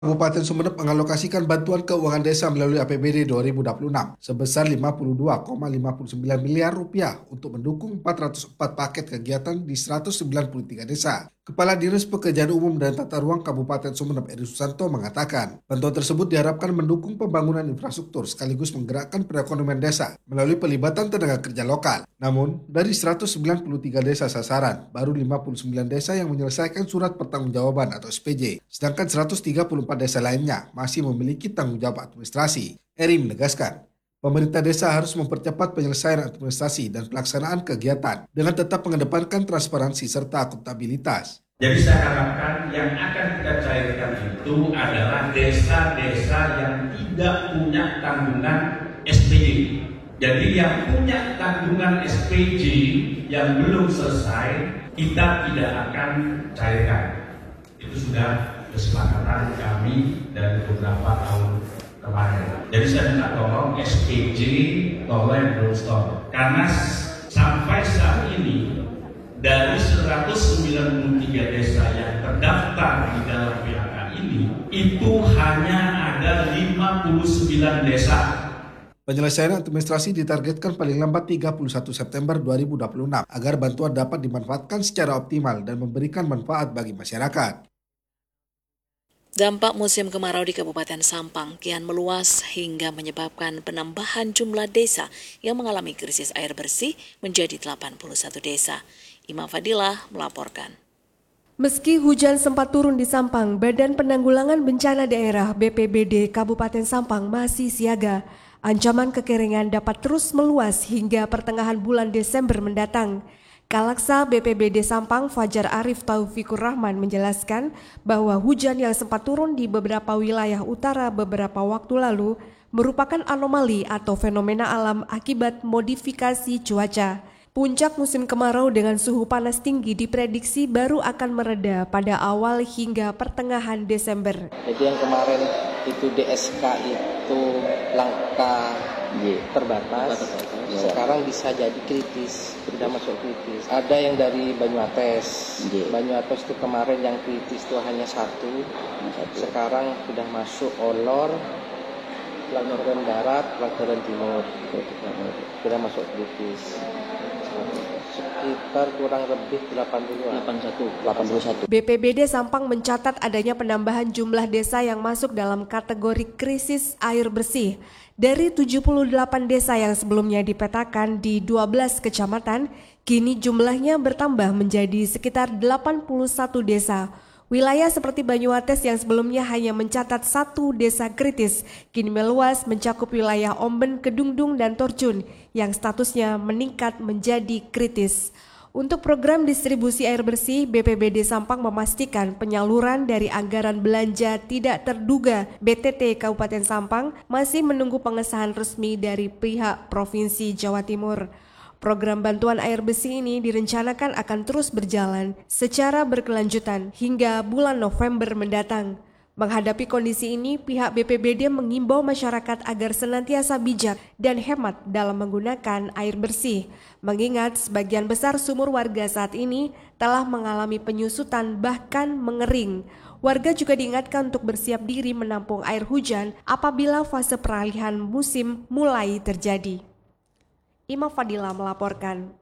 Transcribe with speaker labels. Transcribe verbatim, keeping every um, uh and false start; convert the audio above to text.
Speaker 1: Kabupaten Sumeneb mengalokasikan bantuan keuangan desa melalui A P B D dua ribu dua puluh enam sebesar lima puluh dua koma lima sembilan miliar rupiah untuk mendukung empat ratus empat paket kegiatan di seratus sembilan puluh tiga desa. Kepala Dinas Pekerjaan Umum dan Tata Ruang Kabupaten Sumeneb Eri Susanto mengatakan, bantuan tersebut diharapkan mendukung pembangunan infrastruktur sekaligus menggerakkan perekonomian desa melalui pelibatan tenaga kerja lokal. Namun, dari seratus sembilan puluh tiga desa sasaran, baru lima puluh sembilan desa yang menyelesaikan surat pertanggungjawaban atau S P J, sedangkan seratus tiga puluh empat desa lainnya masih memiliki tanggung jawab administrasi. Eri menegaskan, pemerintah desa harus mempercepat penyelesaian administrasi dan pelaksanaan kegiatan dengan tetap mengedepankan transparansi serta akuntabilitas.
Speaker 2: Jadi saya harapkan yang akan kita cairkan itu adalah desa-desa yang tidak punya tanggungan S P J. Jadi yang punya tanggungan S P J yang belum selesai, kita tidak akan cairkan. Itu sudah kesepakatan kami dari beberapa tahun kemarin. Jadi saya minta tolong S P J tolong belum stop. Karena sampai saat ini dari seratus sembilan puluh tiga desa yang terdaftar di dalam P H K ini, itu hanya ada lima puluh sembilan desa.
Speaker 1: Penyelesaian administrasi ditargetkan paling lambat tiga puluh satu September dua ribu dua puluh enam agar bantuan dapat dimanfaatkan secara optimal dan memberikan manfaat bagi masyarakat.
Speaker 3: Dampak musim kemarau di Kabupaten Sampang kian meluas hingga menyebabkan penambahan jumlah desa yang mengalami krisis air bersih menjadi delapan puluh satu desa. Imam Fadilah melaporkan.
Speaker 4: Meski hujan sempat turun di Sampang, Badan Penanggulangan Bencana Daerah B P B D Kabupaten Sampang masih siaga. Ancaman kekeringan dapat terus meluas hingga pertengahan bulan Desember mendatang. Kalaksa B P B D Sampang Fajar Arif Taufikur Rahman menjelaskan bahwa hujan yang sempat turun di beberapa wilayah utara beberapa waktu lalu merupakan anomali atau fenomena alam akibat modifikasi cuaca. Puncak musim kemarau dengan suhu panas tinggi diprediksi baru akan mereda pada awal hingga pertengahan Desember.
Speaker 5: Jadi yang kemarin itu D S K itu langkah terbatas, sekarang bisa jadi kritis, sudah masuk kritis. Ada yang dari Banyuates, Banyuates itu kemarin yang kritis itu hanya satu, sekarang sudah masuk Olor, Pelataran Barat, Pelataran Timur, sudah masuk kritis. Sekitar kurang lebih delapan puluh satu.
Speaker 4: B P B D Sampang mencatat adanya penambahan jumlah desa yang masuk dalam kategori krisis air bersih. Dari tujuh puluh delapan desa yang sebelumnya dipetakan di dua belas kecamatan, kini jumlahnya bertambah menjadi sekitar delapan puluh satu desa. Wilayah seperti Banyuates yang sebelumnya hanya mencatat satu desa kritis, kini meluas mencakup wilayah Omben, Kedungdung, dan Torjun yang statusnya meningkat menjadi kritis. Untuk program distribusi air bersih, B P B D Sampang memastikan penyaluran dari anggaran belanja tidak terduga B T T Kabupaten Sampang masih menunggu pengesahan resmi dari pihak Provinsi Jawa Timur. Program bantuan air bersih ini direncanakan akan terus berjalan secara berkelanjutan hingga bulan November mendatang. Menghadapi kondisi ini, pihak B P B D mengimbau masyarakat agar senantiasa bijak dan hemat dalam menggunakan air bersih, mengingat sebagian besar sumur warga saat ini telah mengalami penyusutan bahkan mengering. Warga juga diingatkan untuk bersiap diri menampung air hujan apabila fase peralihan musim mulai terjadi. Imam Fadilah melaporkan.